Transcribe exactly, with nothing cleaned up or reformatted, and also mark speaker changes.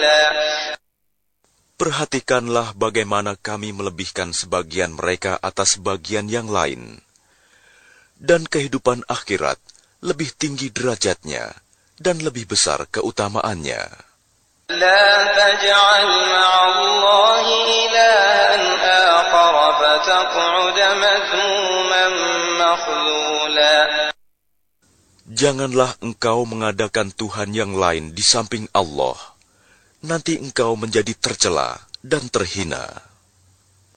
Speaker 1: Perhatikanlah bagaimana kami melebihkan sebagian mereka atas bagian yang lain. Dan kehidupan akhirat lebih tinggi derajatnya dan lebih besar keutamaannya.
Speaker 2: لا تجعل مع الله إلها آخر فتقعد مذموما مخذولا.
Speaker 1: Janganlah engkau mengadakan Tuhan yang lain di samping Allah. Nanti engkau menjadi tercela dan terhina.